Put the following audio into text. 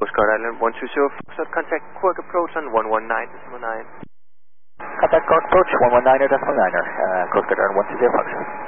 Coast Guard Island 120, Foxtrot, contact Quark approach on 119.9. Contact Quark approach 119.9er, Coast Guard Island 120, Foxtrot.